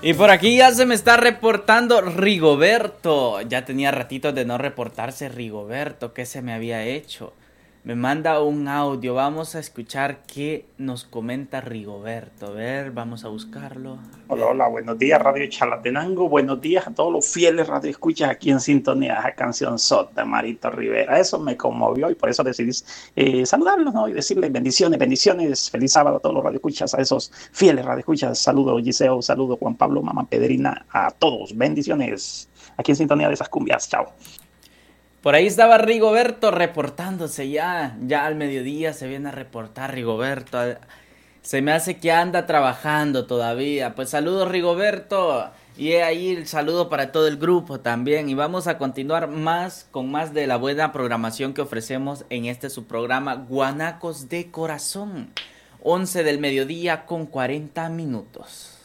Y por aquí ya se me está reportando Rigoberto. Ya tenía ratitos de no reportarse Rigoberto. ¿Qué se me había hecho? Me manda un audio. Vamos a escuchar qué nos comenta Rigoberto. A ver, vamos a buscarlo. Hola, hola, buenos días, Radio Chalatenango. Buenos días a todos los fieles radioescuchas aquí en sintonía de esa canción Sot de Marito Rivera. Eso me conmovió y por eso decidí saludarlos, ¿no? Y decirles bendiciones, bendiciones. Feliz sábado a todos los radioescuchas, a esos fieles radioescuchas. Saludos, Giseo, saludos, Juan Pablo, Mamá Pedrina, a todos. Bendiciones aquí en sintonía de esas cumbias. Chao. Por ahí estaba Rigoberto reportándose ya. Ya al mediodía se viene a reportar Rigoberto. Se me hace que anda trabajando todavía. Pues saludos Rigoberto. Y ahí el saludo para todo el grupo también. Y vamos a continuar con más de la buena programación que ofrecemos en este subprograma Guanacos de Corazón. 11 del mediodía con 40 minutos.